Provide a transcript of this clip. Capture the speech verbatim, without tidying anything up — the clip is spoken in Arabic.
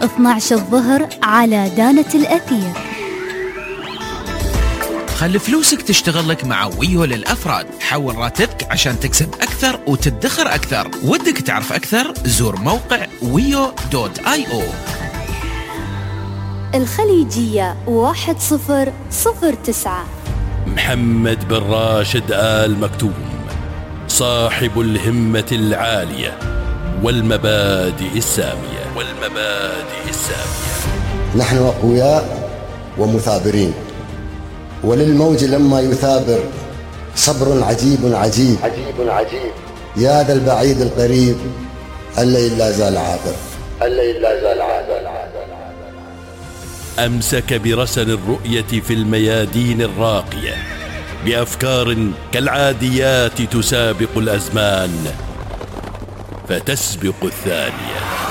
اثنا عشر الظهر على دانة الأثير. خلي فلوسك تشتغل لك مع ويو للأفراد. حول راتبك عشان تكسب أكثر وتدخر أكثر. ودك تعرف أكثر؟ زور موقع ويو دوت آي أو. الخليجية واحد صفر صفر تسعة. محمد بن راشد آل مكتوم، صاحب الهمة العالية والمبادئ السامية والمبادئ السامية. نحن أقوياء ومثابرين، وللموج لما يثابر صبر عجيب عجيب عجيب عجيب. يا ذا البعيد القريب الليل لا زال عابر الليل لا زال عابر. أمسك برسن الرؤية في الميادين الراقية بأفكار كالعاديات تسابق الأزمان فتسبق الثانية.